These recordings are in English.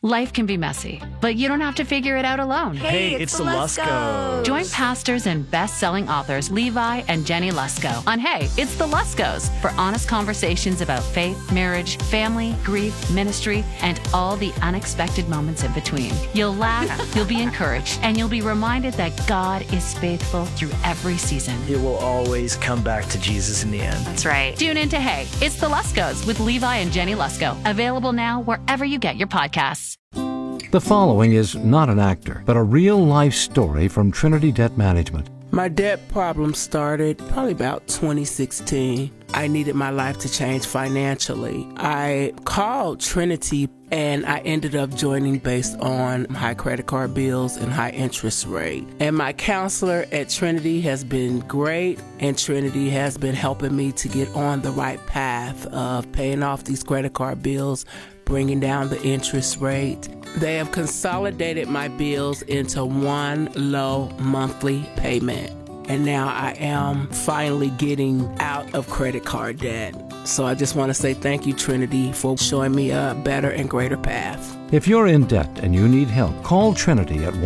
Life can be messy, but you don't have to figure it out alone. Hey, it's the Luskos. Join pastors and best-selling authors Levi and Jenny Lusko on Hey, It's the Luskos for honest conversations about faith, marriage, family, grief, ministry, and all the unexpected moments in between. You'll laugh, you'll be encouraged, and you'll be reminded that God is faithful through every season. It will always come back to Jesus in the end. That's right. Tune in to Hey, It's the Luskos with Levi and Jenny Lusko. Available now wherever you get your podcasts. The following is not an actor, but a real-life story from Trinity Debt Management. My debt problem started probably about 2016. I needed my life to change financially. I called Trinity and I ended up joining based on high credit card bills and high interest rate. And my counselor at Trinity has been great, and Trinity has been helping me to get on the right path of paying off these credit card bills, bringing down the interest rate. They have consolidated my bills into one low monthly payment. And now I am finally getting out of credit card debt. So I just want to say thank you, Trinity, for showing me a better and greater path. If you're in debt and you need help, call Trinity at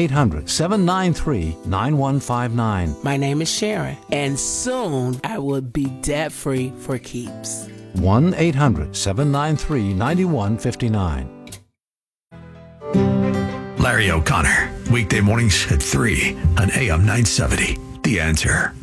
1-800-793-9159. My name is Sharon, and soon I will be debt-free for keeps. 1-800-793-9159. Larry O'Connor, weekday mornings at 3 on AM 970. The Answer.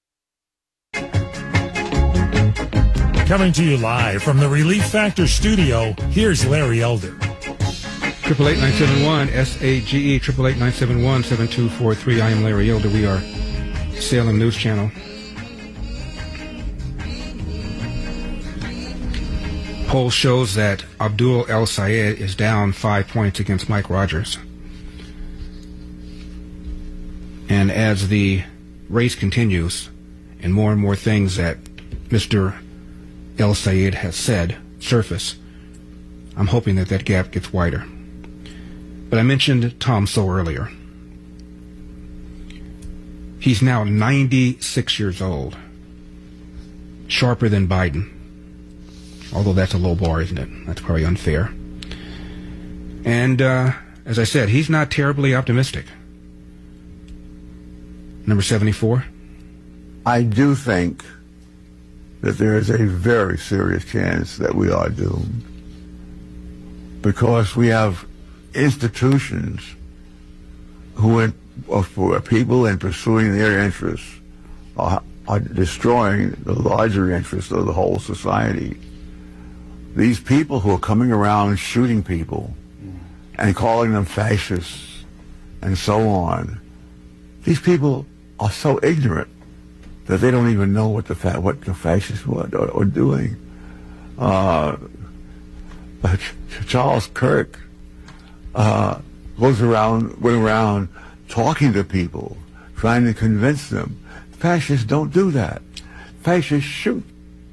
Coming to you live from the Relief Factor studio, here's Larry Elder. 888-971, SAGE, 888-971-7243. I am Larry Elder. We are Salem News Channel. Poll shows that Abdul El Sayed is down 5 points against Mike Rogers. And as the race continues, and more things that Mr. El Sayed has said surface, I'm hoping that that gap gets wider. But I mentioned Tom Sowell earlier. He's now 96 years old, sharper than Biden. Although that's a low bar, isn't it? That's probably unfair. And as I said, he's not terribly optimistic. Number 74. I do think that there is a very serious chance that we are doomed, because we have institutions who, for people in pursuing their interests, are destroying the larger interests of the whole society. These people who are coming around shooting people and calling them fascists and so on, these people are so ignorant that they don't even know what the fascists are doing. Charles Kirk went around talking to people, trying to convince them. Fascists don't do that. Fascists shoot.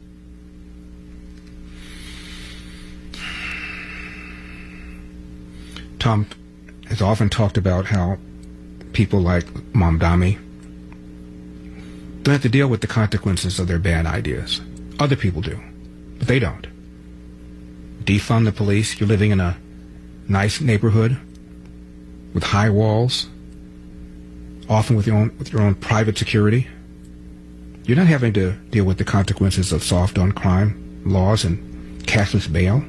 Tom has often talked about how people like Mamdani don't have to deal with the consequences of their bad ideas. Other people do, but they don't. Defund the police. You're living in a nice neighborhood with high walls, often with your own private security. You're not having to deal with the consequences of soft on crime laws and cashless bail.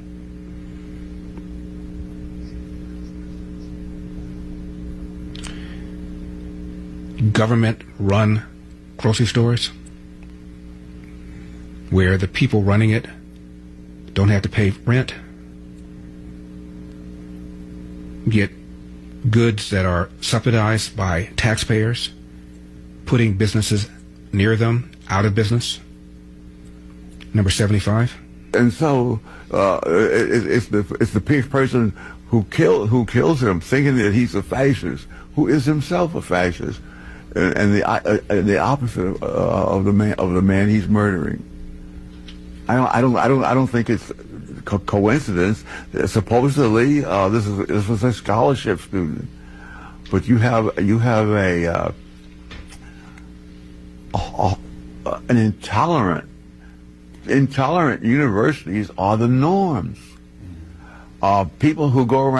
Government-run grocery stores where the people running it don't have to pay rent, get goods that are subsidized by taxpayers, putting businesses near them out of business. Number 75. And so it's the person who kills him, thinking that he's a fascist, who is himself a fascist. And the opposite of the man he's murdering. I don't think it's coincidence. Supposedly, this was a scholarship student, but you have an intolerant universities are the norms. People who go around